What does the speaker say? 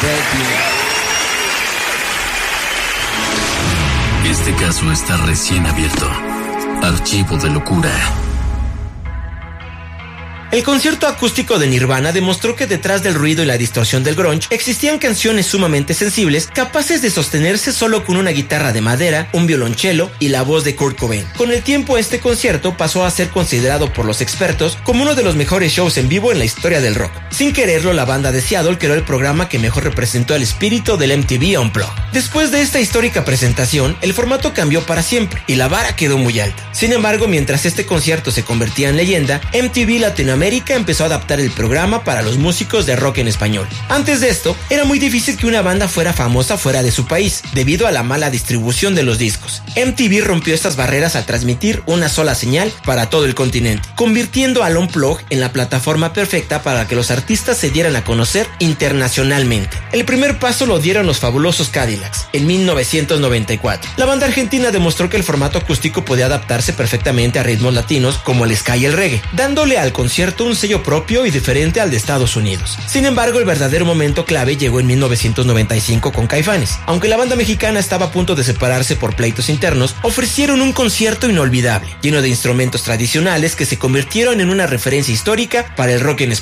Este caso está recién abierto. Archivo de locura. El concierto acústico de Nirvana demostró que detrás del ruido y la distorsión del grunge existían canciones sumamente sensibles, capaces de sostenerse solo con una guitarra de madera, un violonchelo y la voz de Kurt Cobain. Con el tiempo, este concierto pasó a ser considerado por los expertos como uno de los mejores shows en vivo en la historia del rock. Sin quererlo, la banda de Seattle creó el programa que mejor representó el espíritu del MTV Unplugged. Después de esta histórica presentación, el formato cambió para siempre y la vara quedó muy alta. Sin embargo, mientras este concierto se convertía en leyenda, MTV Latinoamérica empezó a adaptar el programa para los músicos de rock en español. Antes de esto, era muy difícil que una banda fuera famosa fuera de su país, debido a la mala distribución de los discos. MTV rompió estas barreras al transmitir una sola señal para todo el continente, convirtiendo al Unplugged en la plataforma perfecta para que los artistas se dieran a conocer internacionalmente. El primer paso lo dieron los fabulosos Cadillacs, en 1994. La banda argentina demostró que el formato acústico podía adaptarse perfectamente a ritmos latinos como el ska y el reggae, dándole al concierto un sello propio y diferente al de Estados Unidos. Sin embargo, el verdadero momento clave llegó en 1995 con Caifanes. Aunque la banda mexicana estaba a punto de separarse por pleitos internos, ofrecieron un concierto inolvidable, lleno de instrumentos tradicionales que se convirtieron en una referencia histórica para el rock en español.